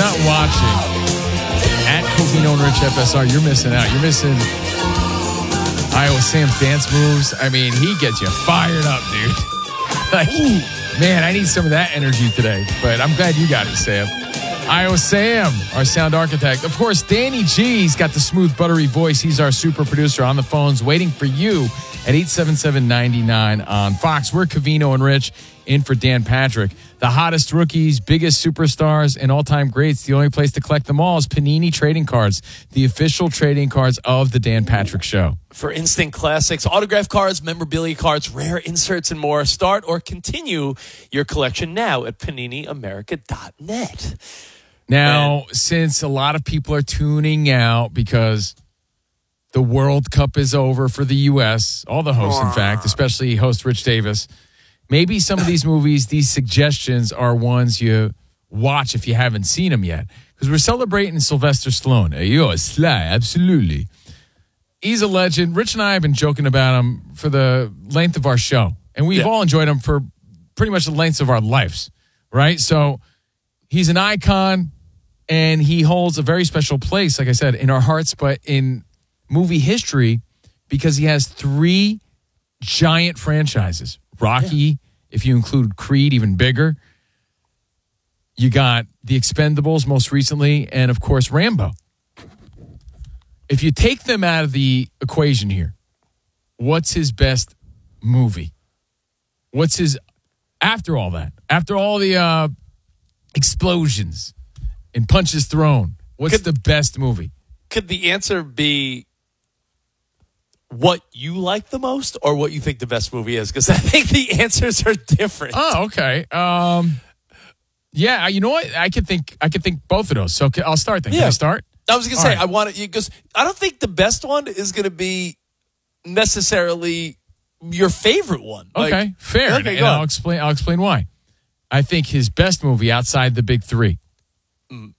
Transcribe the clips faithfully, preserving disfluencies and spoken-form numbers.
not watching at Covino and Rich F S R, you're missing out. You're missing Iowa Sam's dance moves. I mean, he gets you fired up, dude. Like, man, I need some of that energy today. But I'm glad you got it, Sam. Iowa Sam, our sound architect. Of course, Danny G's got the smooth, buttery voice. He's our super producer on the phones waiting for you at eight seven seven, nine nine on Fox. We're Covino and Rich in for Dan Patrick. The hottest rookies, biggest superstars, and all-time greats. The only place to collect them all is Panini Trading Cards, the official trading cards of the Dan Patrick Show. For instant classics, autograph cards, memorabilia cards, rare inserts, and more. Start or continue your collection now at panini america dot net. Now, and- since a lot of people are tuning out because the World Cup is over for the U S, all the hosts, in fact, especially host Rich Davis, maybe some of these movies, these suggestions are ones you watch if you haven't seen them yet. Because we're celebrating Sylvester Stallone. Hey, yo, Sly, absolutely. He's a legend. Rich and I have been joking about him for the length of our show. And we've yeah. all enjoyed him for pretty much the length of our lives, right? So he's an icon, and he holds a very special place, like I said, in our hearts, but in movie history, because he has three giant franchises. Rocky, yeah. if you include Creed, even bigger. You got The Expendables most recently, and of course, Rambo. If you take them out of the equation here, what's his best movie? What's his, after all that, after all the uh, explosions and punches thrown, what's could, the best movie? Could the answer be what you like the most or what you think the best movie is? Because I think the answers are different. Oh, okay. Um, yeah, you know what? I could think I could think both of those. So I'll start then. Can yeah. I start? I was going to say, right. I want to, because I don't think the best one is going to be necessarily your favorite one. Okay, like, fair. Okay, and, and go I'll explain. I'll explain why. I think his best movie outside the big three mm.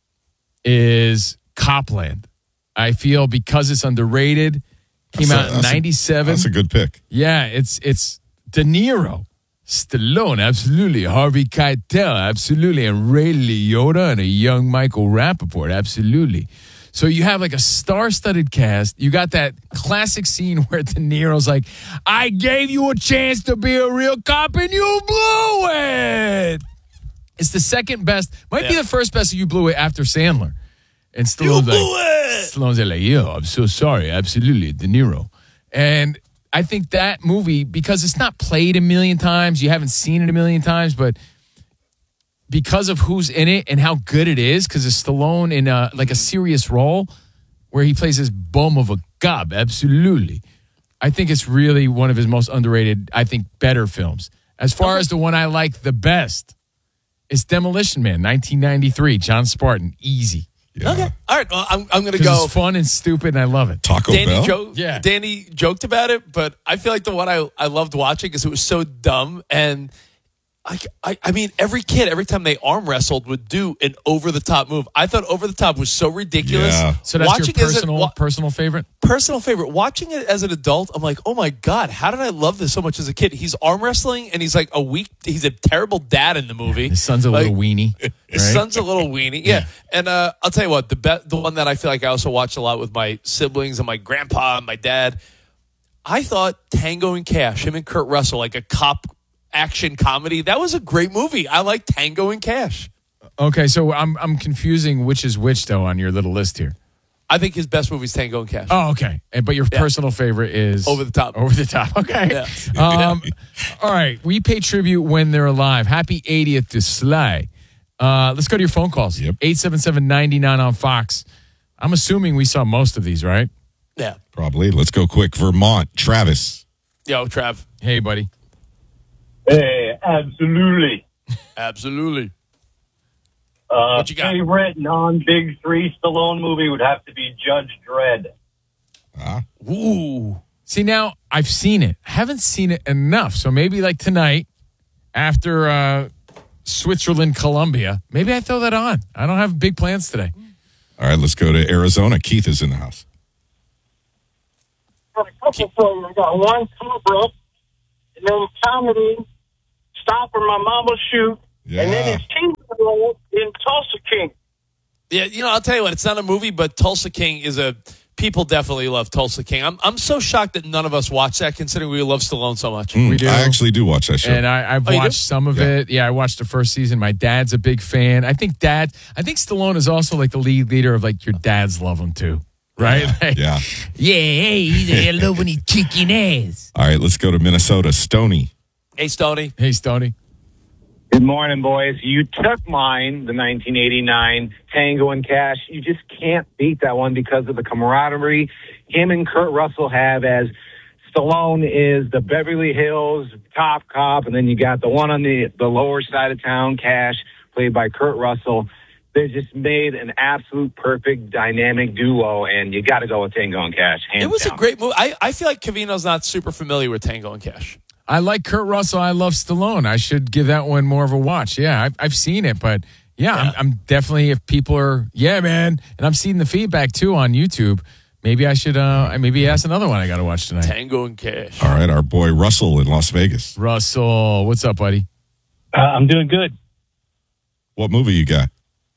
is Copland. I feel because it's underrated. Came that's out in ninety-seven. That's a good pick. Yeah, it's it's De Niro, Stallone, absolutely. Harvey Keitel, absolutely. And Ray Liotta and a young Michael Rappaport, absolutely. So you have like a star-studded cast. You got that classic scene where De Niro's like, I gave you a chance to be a real cop and you blew it. It's the second best. Might yeah. be the first best you blew it after Sandler. And Stallone's like, it. Stallone's like, yo, I'm so sorry. Absolutely, De Niro. And I think that movie, because it's not played a million times, you haven't seen it a million times, but because of who's in it and how good it is, because it's Stallone in a, like a serious role where he plays this bum of a gob, absolutely. I think it's really one of his most underrated, I think, better films. As far as the one I like the best, it's Demolition Man, nineteen ninety-three, John Spartan, easy. Yeah. Okay. All right. Well, I'm, I'm going to go. It's fun and stupid, and I love it. Taco Danny Bell? Jo- yeah. Danny joked about it, but I feel like the one I, I loved watching because it was so dumb. And I, I, I mean, every kid, every time they arm wrestled, would do an over-the-top move. I thought over-the-top was so ridiculous. Yeah. So that's watching your personal, it, wa- personal favorite? Personal favorite. Watching it as an adult, I'm like, oh, my God, how did I love this so much as a kid? He's arm wrestling, and he's like a weak, he's a terrible dad in the movie. His son's a like, little weenie. His right? son's a little weenie. Yeah. yeah. And uh, I'll tell you what, the be- the one that I feel like I also watched a lot with my siblings and my grandpa and my dad, I thought Tango and Cash, him and Kurt Russell, like a cop action comedy, that was a great movie. I like Tango and Cash. Okay, so I'm I'm confusing which is which, though, on your little list here. I think his best movie is Tango and Cash. Oh, okay. And, but your yeah. personal favorite is? Over the Top. Over the Top, okay. Yeah. Um, all right, we pay tribute when they're alive. Happy eightieth to Sly. Uh, let's go to your phone calls. Yep. eight seven seven, nine nine on Fox. I'm assuming we saw most of these, right? Yeah. Probably. Let's go quick. Vermont. Travis. Yo, Trav. Hey, buddy. Hey, absolutely. Absolutely. Uh, what you got? Favorite non-Big Three Stallone movie would have to be Judge Dredd. Ah. Ooh. See, now, I've seen it. I haven't seen it enough. So maybe like tonight, after uh, Switzerland, Colombia, maybe I throw that on. I don't have big plans today. All right, let's go to Arizona. Keith is in the house. Got a couple for you. I got one Cobra, and then comedy, Stop or My Mama Shoot, Yeah. and then his team role in Tulsa King. Yeah, you know, I'll tell you what, it's not a movie, but Tulsa King is a people definitely love Tulsa King. I'm I'm so shocked that none of us watch that, considering we love Stallone so much. Mm, We do. I actually do watch that show. And I, I've Oh, you do? watched some of Yeah. it. Yeah, I watched the first season. My dad's a big fan. I think dad. I think Stallone is also like the lead leader of like your dads love him too, right? Like, yeah. yeah, hey, he's- I love when he's kicking ass. All right, let's go to Minnesota. Stony. Hey, Stoney. Hey, Stoney. Good morning, boys. You took mine, the nineteen eighty-nine Tango and Cash. You just can't beat that one because of the camaraderie him and Kurt Russell have, as Stallone is the Beverly Hills top cop, and then you got the one on the, the lower side of town, Cash, played by Kurt Russell. They just made an absolute perfect dynamic duo, and you got to go with Tango and Cash. Hands It was down. a great movie. I, I feel like Cavino's not super familiar with Tango and Cash. I like Kurt Russell. I love Stallone. I should give that one more of a watch. Yeah, I've, I've seen it, but yeah, Yeah. I'm, I'm definitely, if people are, yeah, man, and I'm seeing the feedback too on YouTube, maybe I should, uh, maybe ask another one I got to watch tonight. Tango and Cash. All right, our boy Russell in Las Vegas. Russell, what's up, buddy? Uh, I'm doing good. What movie you got?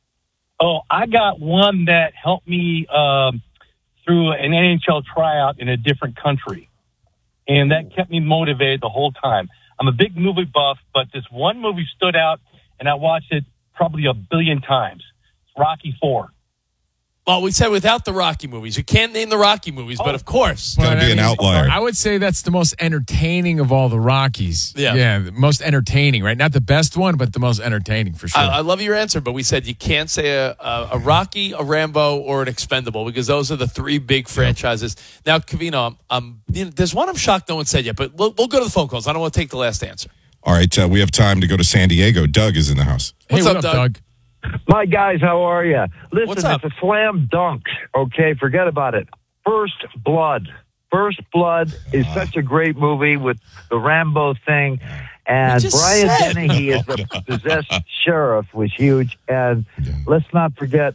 Oh, I got one that helped me um, through an N H L tryout in a different country. And that kept me motivated the whole time. I'm a big movie buff, but this one movie stood out, and I watched it probably a billion times. It's Rocky Four. Well, we said without the Rocky movies. You can't name the Rocky movies, but of course. Got to But, be I an mean, outlier. I would say that's the most entertaining of all the Rockies. Yeah. Yeah, the most entertaining, right? Not the best one, but the most entertaining for sure. I, I love your answer, but we said you can't say a, a, a Rocky, a Rambo, or an Expendable because those are the three big franchises. Now, Cavino, I'm, I'm, you know, there's one I'm shocked no one said yet, but we'll, we'll go to the phone calls. I don't want to take the last answer. All right, uh, we have time to go to San Diego. Doug is in the house. hey, what's what up, up, Doug? Doug? My guys, how are you? Listen, What's up? it's a slam dunk. Okay, forget about it. First Blood. First Blood is such a great movie with the Rambo thing. And just Brian said. Dennehy as the possessed sheriff was huge. And let's not forget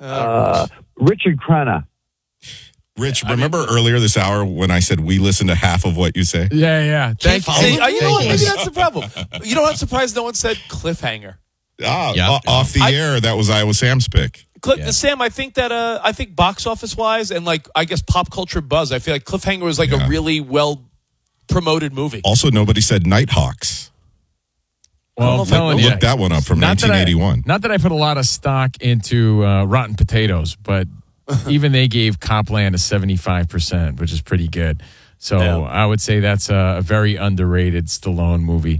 uh, Richard Crenna. Rich, remember earlier this hour when I said we listen to half of what you say? Yeah, yeah. Thank you. See, uh, you know what? Thank Maybe that's the problem. You know what? I'm surprised no one said Cliffhanger. Ah, Yeah. o- off the I- air, that was Iowa Sam's pick. Cliff, Yeah. Sam, I think that uh, I think box office wise and like I guess pop culture buzz, I feel like Cliffhanger was like Yeah. a really well promoted movie. Also, nobody said Nighthawks. Well, I'm Like, telling Look you. that one up from Not that I- nineteen eighty-one. Not that I put a lot of stock into uh, Rotten Potatoes, but even they gave Copland a seventy-five percent, which is pretty good. So Yeah. I would say that's a, a very underrated Stallone movie.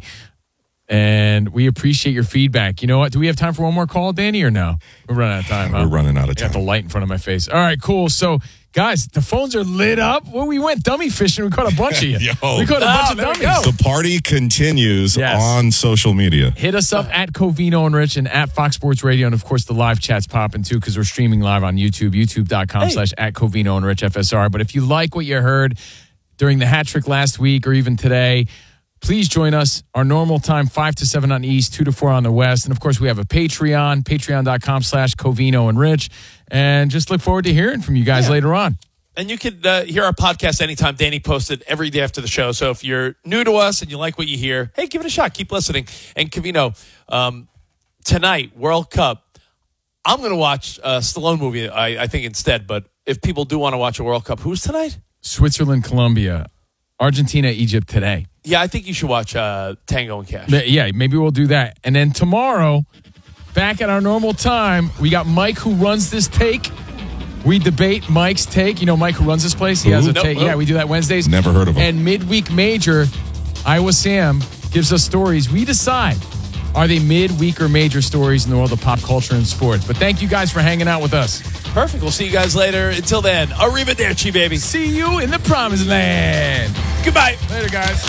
And we appreciate your feedback. You know what? Do we have time for one more call, Danny, or no? We're running out of time. Huh? We're running out of I got the time. light in front of my face. All right, cool. So, guys, the phones are lit up. Well, we went dummy fishing. We caught a bunch of you. Yo. We caught a Oh, bunch of there we dummies. go. The party continues Yes. on social media. Hit us up at Covino and Rich and at Fox Sports Radio. And of course, the live chat's popping too because we're streaming live on YouTube, youtube.com slash at Covino and Rich F S R. But if you like what you heard during the hat trick last week or even today, please join us. Our normal time, five to seven on the East, two to four on the West. And of course, we have a Patreon, patreon.com slash Covino and Rich. And just look forward to hearing from you guys Yeah. later on. And you can uh, hear our podcast anytime. Danny posted every day after the show. So if you're new to us and you like what you hear, hey, give it a shot. Keep listening. And Cavino, um, tonight, World Cup, I'm going to watch a Stallone movie, I, I think, instead. But if people do want to watch a World Cup, who's tonight? Switzerland, Colombia, Argentina, Egypt today. Yeah, I think you should watch uh, Tango and Cash. But yeah, maybe we'll do that. And then tomorrow, back at our normal time, we got Mike who runs this take. We debate Mike's take. You know Mike who runs this place? He has a Who? Nope, take. nope. Yeah, we do that Wednesdays. Never heard of him. And midweek major, Iowa Sam gives us stories. We decide, are they midweek or major stories in the world of pop culture and sports? But thank you guys for hanging out with us. Perfect. We'll see you guys later. Until then, arrivederci, baby. See you in the promised land. Goodbye. Later, guys.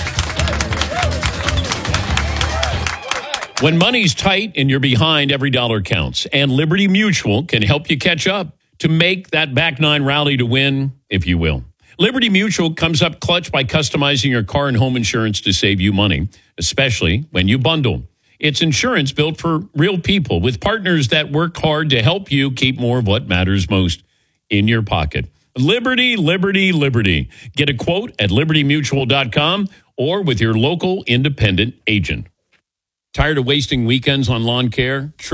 When money's tight and you're behind, every dollar counts. And Liberty Mutual can help you catch up to make that back nine rally to win, if you will. Liberty Mutual comes up clutch by customizing your car and home insurance to save you money, especially when you bundle. It's insurance built for real people with partners that work hard to help you keep more of what matters most in your pocket. Liberty, Liberty, Liberty. Get a quote at liberty mutual dot com or with your local independent agent. Tired of wasting weekends on lawn care?